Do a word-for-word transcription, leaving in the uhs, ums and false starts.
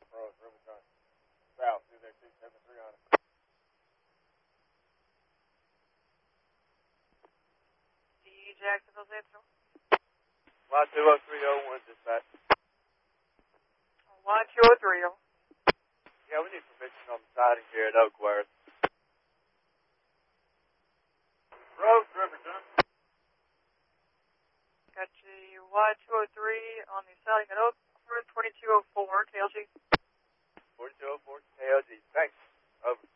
Rose, Rubicon. South, through there, two seven three on it. D. Jacksonville Central. Line two oh three oh one, dispatch. Line two oh three oh. Yeah, we need permission on the siding here at Oakworth. Rose, Riverton. Got you Y two oh three on the siding at Oakworth, twenty-two oh four, K L G. forty-two oh four K L G. Thanks. Over.